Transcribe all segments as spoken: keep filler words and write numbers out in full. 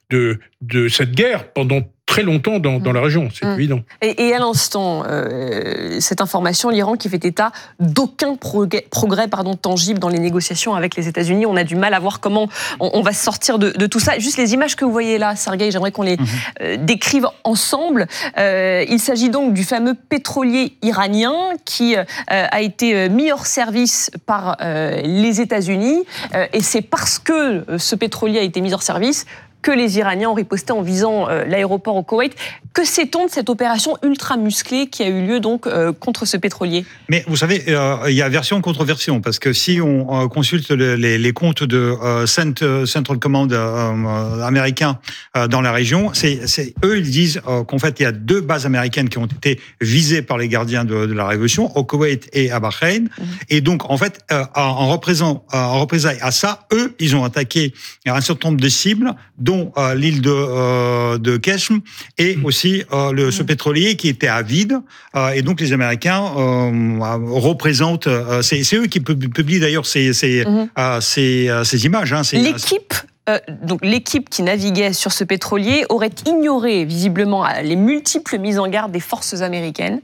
de, de cette guerre pendant très longtemps dans, dans la région, c'est mmh. évident. Et, et à l'instant, euh, cette information, l'Iran qui fait état d'aucun progrès, progrès pardon, tangible dans les négociations avec les États-Unis. On a du mal à voir comment on, on va se sortir de, de tout ça. Juste les images que vous voyez là, Sergueï, j'aimerais qu'on les mmh. euh, décrive ensemble. Euh, il s'agit donc du fameux pétrolier iranien qui euh, a été mis hors service par euh, les États-Unis. Euh, et c'est parce que ce pétrolier a été mis hors service que les Iraniens ont riposté en visant euh, l'aéroport au Koweït. Que sait-on de cette opération ultra musclée qui a eu lieu donc euh, contre ce pétrolier ? Mais vous savez, euh, il y a version contre version, parce que si on euh, consulte le, les, les comptes de euh, Central Command euh, américain euh, dans la région, c'est, c'est eux ils disent euh, qu'en fait il y a deux bases américaines qui ont été visées par les gardiens de, de la révolution, au Koweït et à Bahreïn. Mmh. Et donc en fait, euh, en, représent, euh, en représailles à ça, eux ils ont attaqué un certain nombre de cibles, dont euh, l'île de, euh, de Keshm et mmh. aussi euh, le, ce pétrolier qui était à vide. Euh, et donc les Américains euh, représentent, euh, c'est, c'est eux qui publient d'ailleurs ces, ces, mmh. euh, ces, euh, ces images. Hein, ces, L'équipe Euh, donc l'équipe qui naviguait sur ce pétrolier aurait ignoré visiblement les multiples mises en garde des forces américaines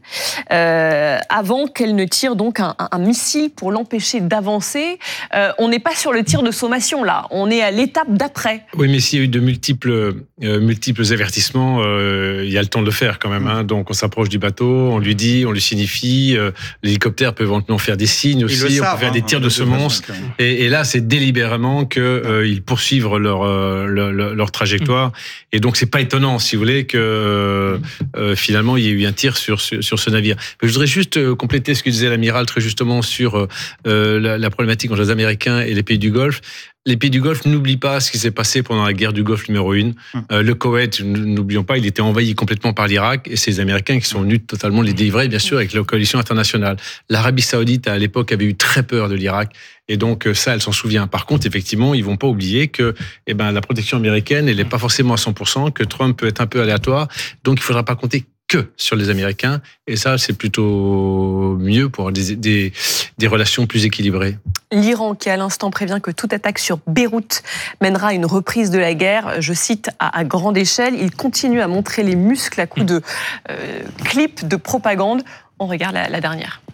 euh, avant qu'elles ne tirent donc un, un, un missile pour l'empêcher d'avancer. Euh, on n'est pas sur le tir de sommation là, on est à l'étape d'après. Oui, mais s'il y a eu de multiples, euh, multiples avertissements, euh, il y a le temps de le faire quand même. Hein. Donc on s'approche du bateau, on lui dit, on lui signifie, euh, l'hélicoptère peut éventuellement faire des signes aussi, on savent, peut faire hein, des tirs de semonce. Et, et là, c'est délibérément qu'ils euh, poursuivent leur, euh, leur, leur trajectoire. Mmh. Et donc, c'est pas étonnant, si vous voulez, que euh, euh, finalement, il y ait eu un tir sur, sur, sur ce navire. Mais je voudrais juste euh, compléter ce que disait l'amiral très justement sur euh, la, la problématique entre les Américains et les pays du Golfe. Les pays du Golfe n'oublient pas ce qui s'est passé pendant la guerre du Golfe numéro un. Euh, le Koweït, n'oublions pas, il était envahi complètement par l'Irak et c'est les Américains qui sont venus totalement les délivrer, bien sûr, avec la coalition internationale. L'Arabie Saoudite, à l'époque, avait eu très peur de l'Irak et donc ça, elle s'en souvient. Par contre, effectivement, ils vont pas oublier que eh ben, la protection américaine, elle n'est pas forcément à cent pour cent, que Trump peut être un peu aléatoire, donc il faudra pas compter que sur les Américains, et ça, c'est plutôt mieux pour des, des, des relations plus équilibrées. L'Iran, qui à l'instant prévient que toute attaque sur Beyrouth mènera à une reprise de la guerre, je cite, à, à grande échelle, il continue à montrer les muscles à coups de euh, clips de propagande. On regarde la, la dernière.